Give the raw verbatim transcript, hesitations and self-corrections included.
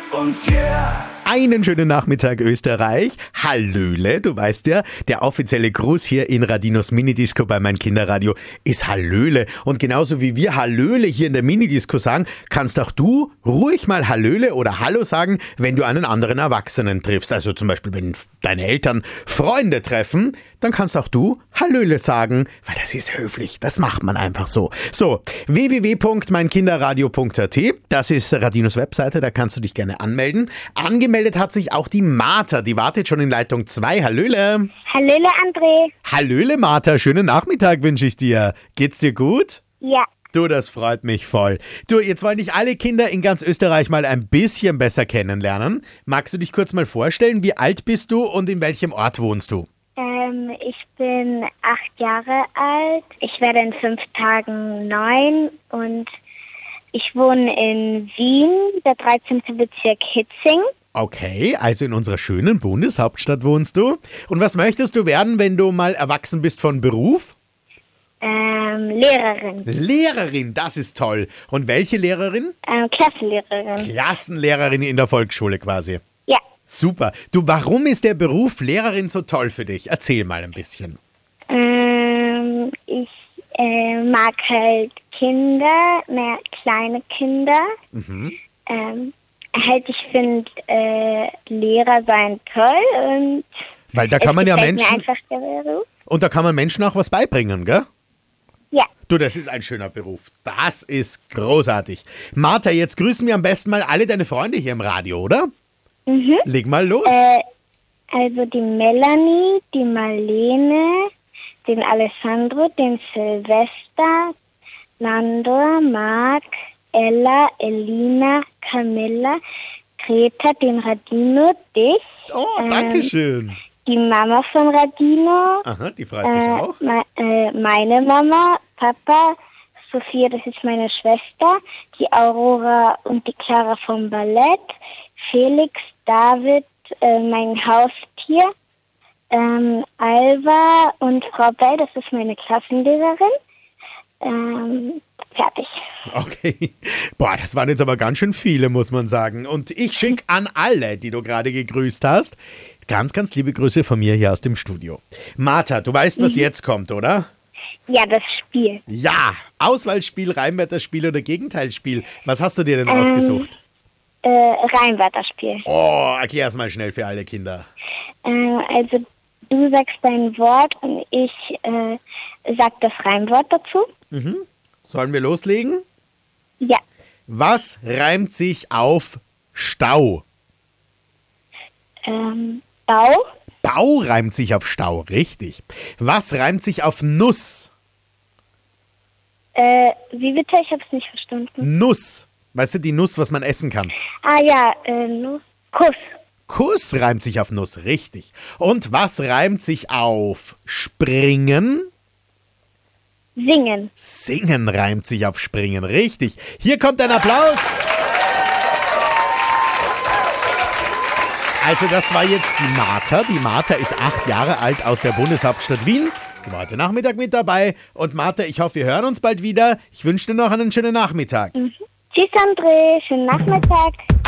mit uns, yeah! Einen schönen Nachmittag Österreich. Hallöle, du weißt ja, der offizielle Gruß hier in Radinos Minidisco bei mein Kinderradio ist Hallöle. Und genauso wie wir Hallöle hier in der Minidisco sagen, kannst auch du ruhig mal Hallöle oder Hallo sagen, wenn du einen anderen Erwachsenen triffst. Also zum Beispiel, wenn deine Eltern Freunde treffen, dann kannst auch du Hallöle sagen, weil das ist höflich, das macht man einfach so. So, w w w punkt mein kinderradio punkt a t, das ist Radinos Webseite, da kannst du dich gerne anmelden. Angemeldet hat sich auch die Martha, die wartet schon in Leitung zwei. Hallöle. Hallöle, André. Hallöle, Martha, schönen Nachmittag wünsche ich dir. Geht's dir gut? Ja. Du, das freut mich voll. Du, jetzt wollen dich alle Kinder in ganz Österreich mal ein bisschen besser kennenlernen. Magst du dich kurz mal vorstellen, wie alt bist du und in welchem Ort wohnst du? Ähm, ich bin acht Jahre alt. Ich werde in fünf Tagen neun und ich wohne in Wien, der dreizehnte Bezirk Hitzing. Okay, also in unserer schönen Bundeshauptstadt wohnst du. Und was möchtest du werden, wenn du mal erwachsen bist von Beruf? Ähm, Lehrerin. Lehrerin, das ist toll. Und welche Lehrerin? Ähm, Klassenlehrerin. Klassenlehrerin in der Volksschule quasi. Ja. Super. Du, warum ist der Beruf Lehrerin so toll für dich? Erzähl mal ein bisschen. Ähm, ich äh, mag halt Kinder, mehr kleine Kinder. Mhm. Ähm, halt, ich finde äh, Lehrer sein toll und Weil da kann man ja gefällt mir Menschen einfach der Beruf. und da kann man Menschen auch was beibringen, gell? Ja. Du, das ist ein schöner Beruf. Das ist großartig. Martha, jetzt grüßen wir am besten mal alle deine Freunde hier im Radio, oder? Mhm. Leg mal los. Äh, also die Melanie, die Marlene, den Alessandro, den Silvester, Nando, Marc, Ella, Elina, Camilla, Greta, den Radino, dich. Oh, ähm, danke schön. Die Mama von Radino. Aha, die freut sich äh, auch. me- äh, meine Mama, Papa, Sophia, das ist meine Schwester, die Aurora und die Clara vom Ballett, Felix, David, äh, mein Haustier, ähm, Alva und Frau Bell, das ist meine Klassenlehrerin. Ähm, fertig. Okay. Boah, das waren jetzt aber ganz schön viele, muss man sagen. Und ich schicke an alle, die du gerade gegrüßt hast, ganz, ganz liebe Grüße von mir hier aus dem Studio. Martha, du weißt, was jetzt kommt, oder? Ja, das Spiel. Ja, Auswahlspiel, Reimwörterspiel oder Gegenteilsspiel. Was hast du dir denn ausgesucht? Äh, Reimwörterspiel. Oh, erklär's mal schnell für alle Kinder. Ähm, also du sagst dein Wort und ich äh, sag das Reimwort dazu. Mhm. Sollen wir loslegen? Ja. Was reimt sich auf Stau? Ähm, Bau. Bau reimt sich auf Stau, richtig. Was reimt sich auf Nuss? Äh, wie bitte? Ich hab's nicht verstanden. Nuss. Weißt du, die Nuss, was man essen kann. Ah ja, äh, Nuss. Kuss. Kuss reimt sich auf Nuss, richtig. Und was reimt sich auf Springen? Singen. Singen reimt sich auf Springen, richtig. Hier kommt ein Applaus. Also das war jetzt die Martha. Die Martha ist acht Jahre alt aus der Bundeshauptstadt Wien. Die war heute Nachmittag mit dabei. Und Martha, ich hoffe, wir hören uns bald wieder. Ich wünsche dir noch einen schönen Nachmittag. Mhm. Tschüss, André. Schönen Nachmittag.